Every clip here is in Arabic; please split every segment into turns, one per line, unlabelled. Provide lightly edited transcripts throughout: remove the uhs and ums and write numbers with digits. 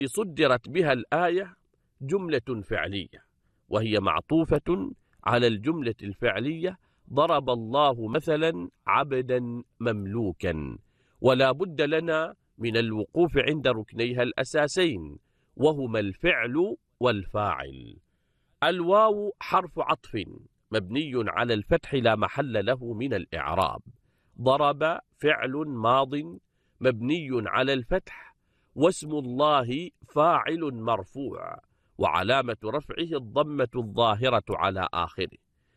صدرت بها الآية جملة فعلية، وهي معطوفة على الجملة الفعلية ضرب الله مثلا عبدا مملوكا. ولا بد لنا من الوقوف عند ركنيها الأساسين، وهما الفعل والفاعل. الواو حرف عطف مبني على الفتح لا محل له من الإعراب. ضرب فعل ماض مبني على الفتح، واسم الله فاعل مرفوع، وعلامة رفعه الضمة الظاهرة على آخره.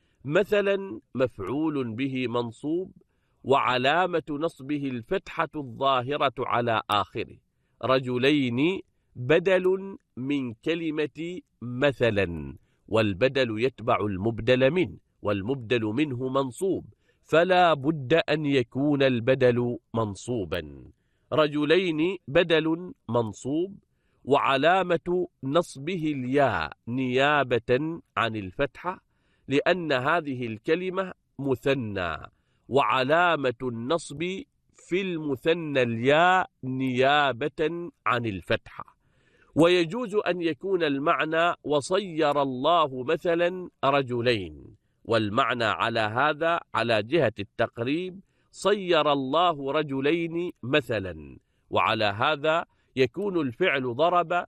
مثلا مفعول به منصوب، وعلامة نصبه الفتحة الظاهرة على آخره. رجلين بدل من كلمة مثلا، والبدل يتبع المبدل منه، والمبدل منه منصوب، فلا بد أن يكون البدل منصوبا. رجلين بدل منصوب، وعلامة نصبه الياء نيابة عن الفتحة، لأن هذه الكلمة مثنى، وعلامة النصب في المثنى الياء نيابة عن الفتحة. ويجوز أن يكون المعنى وصير الله مثلا رجلين، والمعنى على هذا على جهة التقريب صير الله رجلين مثلا، وعلى هذا يكون الفعل ضرب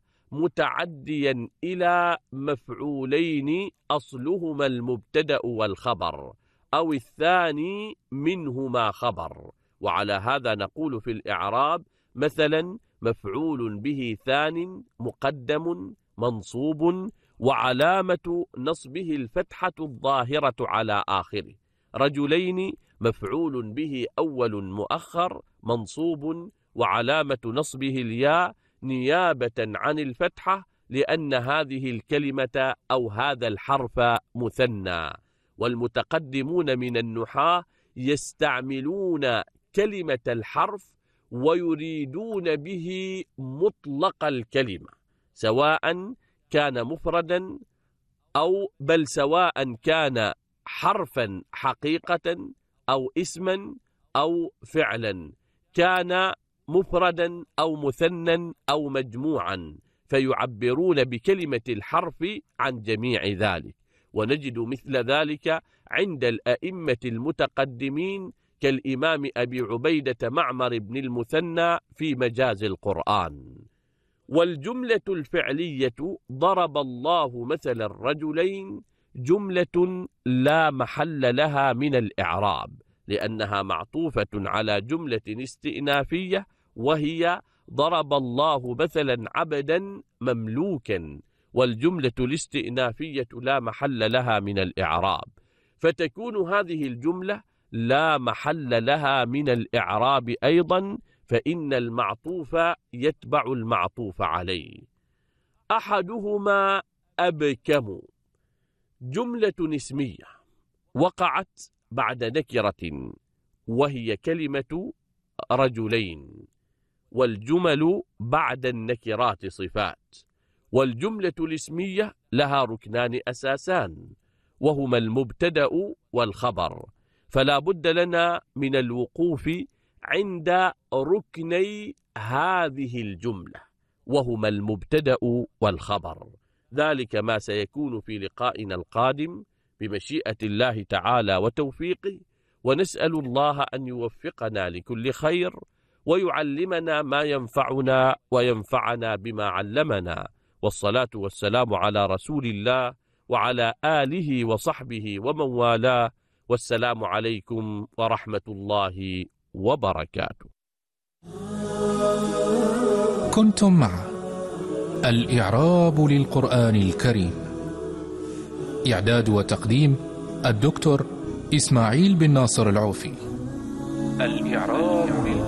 متعديا إلى مفعولين أصلهما المبتدأ والخبر، أو الثاني منهما خبر. وعلى هذا نقول في الإعراب مثلا مفعول به ثان مقدم منصوب، وعلامة نصبه الفتحة الظاهرة على آخره. رجلين مفعول به أول مؤخر منصوب، وعلامة نصبه الياء نيابة عن الفتحة، لأن هذه الكلمة أو هذا الحرف مثنى. والمتقدمون من النحاة يستعملون كلمة الحرف ويريدون به مطلق الكلمة، سواء كان مفردا أو بل سواء كان حرفا حقيقة أو اسما أو فعلا، كان مفردا أو مثنى أو مجموعا، فيعبرون بكلمة الحرف عن جميع ذلك. ونجد مثل ذلك عند الأئمة المتقدمين كالإمام أبي عبيدة معمر بن المثنى في مجاز القرآن. والجملة الفعلية ضرب الله مثلا رجلين جملة لا محل لها من الإعراب، لأنها معطوفة على جملة استئنافية، وهي ضرب الله مثلا عبدا مملوكا، والجملة الاستئنافية لا محل لها من الإعراب، فتكون هذه الجملة لا محل لها من الإعراب أيضا، فإن المعطوف يتبع المعطوف عليه. أحدهما أبكم جملة اسمية وقعت بعد نكرة، وهي كلمة رجلين، والجمل بعد النكرات صفات. والجملة الاسمية لها ركنان أساسان، وهما المبتدأ والخبر، فلا بد لنا من الوقوف عند ركني هذه الجملة، وهما المبتدأ والخبر. ذلك ما سيكون في لقائنا القادم بمشيئة الله تعالى وتوفيقه، ونسأل الله أن يوفقنا لكل خير، ويعلمنا ما ينفعنا وينفعنا بما علمنا. والصلاة والسلام على رسول الله وعلى آله وصحبه ومن والاه، والسلام عليكم ورحمة الله وبركاته.
كنتم مع الإعراب للقرآن الكريم، إعداد وتقديم الدكتور إسماعيل بن ناصر العوفي. الإعراب